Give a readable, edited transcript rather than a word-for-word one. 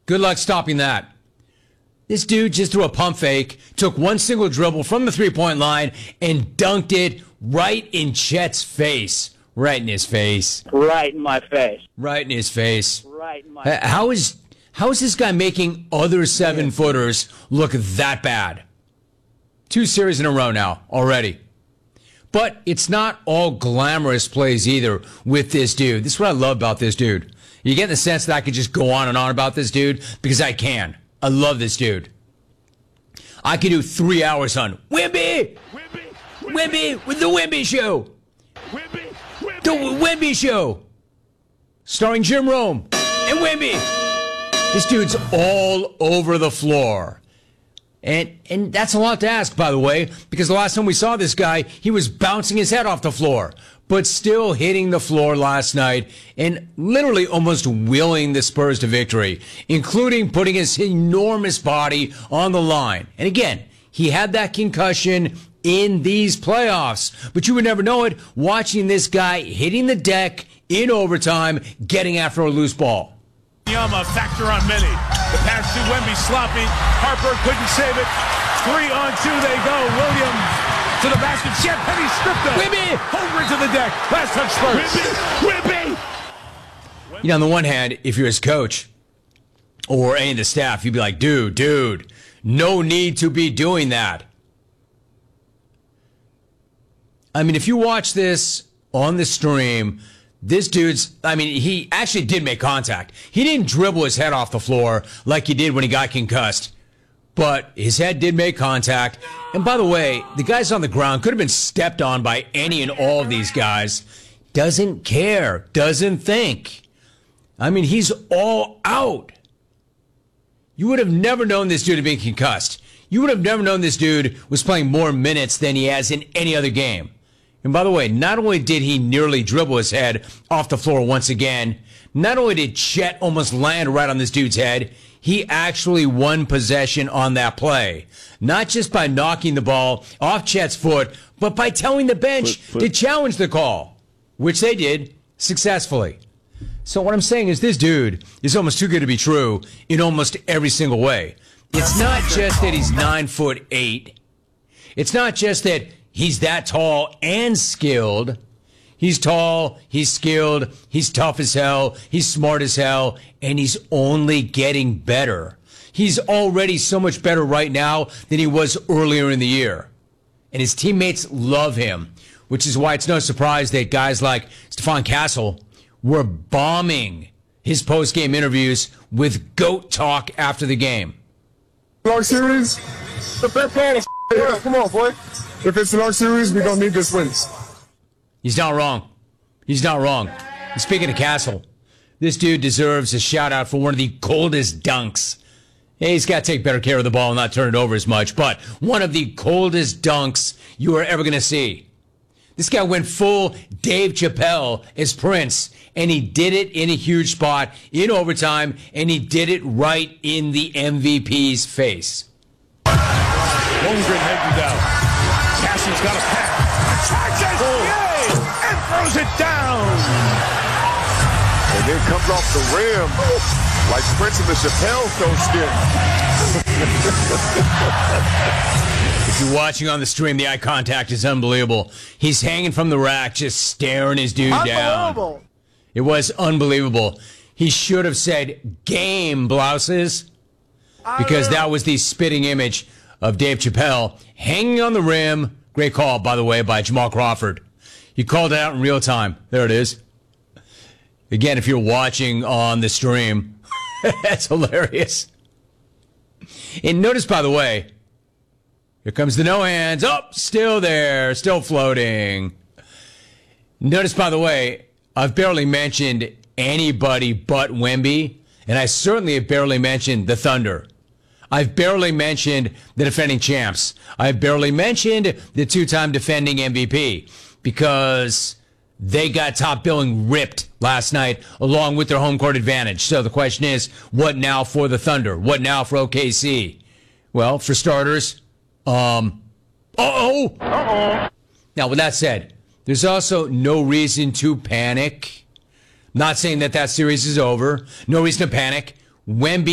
Good luck stopping that. This dude just threw a pump fake, took one single dribble from the three-point line, and dunked it right in Chet's face. Right in his face. Right in my face. Right in his face. Right in my face. How is this guy making other seven-footers look that bad? 2 series in a row now already. But it's not all glamorous plays either with this dude. This is what I love about this dude. You get the sense that I could just go on and on about this dude because I can. I love this dude. I could do 3 hours on Wemby with the Wemby Show. The Wemby Show. Starring Jim Rome and Wemby. This dude's all over the floor. And that's a lot to ask, by the way, because the last time we saw this guy, he was bouncing his head off the floor, but still hitting the floor last night and literally almost willing the Spurs to victory, including putting his enormous body on the line. And again, he had that concussion in these playoffs, but you would never know it watching this guy hitting the deck in overtime, getting after a loose ball. A factor on many. The pass to Wemby sloppy. Harper couldn't save it. 3 on 2 they go. Williams to the basket. Chet Penny stripped him. Wemby! Over to the deck. Last touch Spurs. Wemby! You know, on the one hand, if you're his coach or any of the staff, you'd be like, dude, no need to be doing that. I mean, if you watch this on the stream, this dude's, he actually did make contact. He didn't dribble his head off the floor like he did when he got concussed. But his head did make contact. And by the way, the guy's on the ground, could have been stepped on by any and all of these guys. Doesn't care, doesn't think. He's all out. You would have never known this dude had been concussed. You would have never known this dude was playing more minutes than he has in any other game. And by the way, not only did he nearly dribble his head off the floor once again, not only did Chet almost land right on this dude's head, he actually won possession on that play. Not just by knocking the ball off Chet's foot, but by telling the bench to challenge the call, which they did successfully. So what I'm saying is this dude is almost too good to be true in almost every single way. It's not just that he's 9'8". It's not just that he's that tall and skilled. He's tall, he's skilled, he's tough as hell, he's smart as hell, and he's only getting better. He's already so much better right now than he was earlier in the year. And his teammates love him, which is why it's no surprise that guys like Stephon Castle were bombing his post-game interviews with GOAT talk after the game. Long series, the best plan is come on, boy. If it's a long series, we don't need this win. He's not wrong. He's not wrong. And speaking of Castle, this dude deserves a shout-out for one of the coldest dunks. Yeah, he's got to take better care of the ball and not turn it over as much, but one of the coldest dunks you are ever going to see. This guy went full Dave Chappelle as Prince, and he did it in a huge spot in overtime, and he did it right in the MVP's face. Holmgren heading down. Castle's got a pass. Charges! Yay! And throws it down. And then comes off the rim like Prince in the Chappelle Show skit. If you're watching on the stream, the eye contact is unbelievable. He's hanging from the rack, just staring his dude down. It was unbelievable. He should have said game blouses, because that was the spitting image of Dave Chappelle hanging on the rim. Great call, by the way, by Jamal Crawford. He called it out in real time. There it is. Again, if you're watching on the stream, that's hilarious. And notice, by the way, here comes the no hands. Oh, still there, still floating. Notice, by the way, I've barely mentioned anybody but Wemby, and I certainly have barely mentioned the Thunder. I've barely mentioned the defending champs. I've barely mentioned the two-time defending MVP because they got top billing ripped last night along with their home court advantage. So the question is, what now for the Thunder? What now for OKC? Well, for starters, Now, with that said, there's also no reason to panic. Not saying that series is over. No reason to panic. Wemby